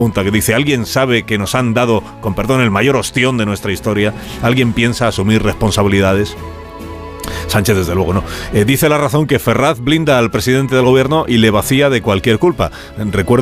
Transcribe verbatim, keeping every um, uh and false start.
que dice: ¿alguien sabe que nos han dado, con perdón, el mayor ostión de nuestra historia? ¿Alguien piensa asumir responsabilidades? Sánchez, desde luego, no. Eh, dice La Razón que Ferraz blinda al presidente del gobierno y le vacía de cualquier culpa. Recuerdo